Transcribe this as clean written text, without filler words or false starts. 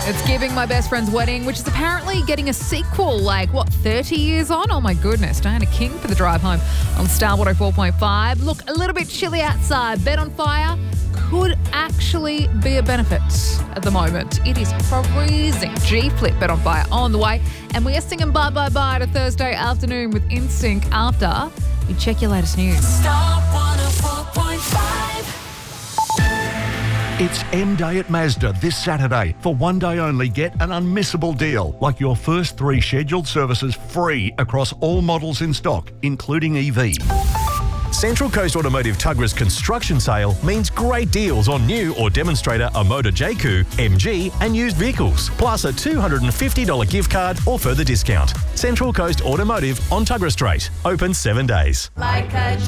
It's Giving My Best Friend's Wedding, which is apparently getting a sequel, 30 years on? Oh my goodness. Diana King for the drive home on Star 104.5. Look, a little bit chilly outside. Bed on fire could actually be a benefit at the moment. It is freezing. G-Flip Bed on Fire on the way. And we are singing Bye Bye Bye to Thursday afternoon with NSYNC after we check your latest news. Star 104.5. It's M Day at Mazda this Saturday. For one day only, get an unmissable deal, like your first 3 scheduled services free across all models in stock, including EV. Central Coast Automotive Tugra's construction sale means great deals on new or demonstrator Omoda JQ, MG and used vehicles, plus a $250 gift card or further discount. Central Coast Automotive on Tugra Street. Open 7 days.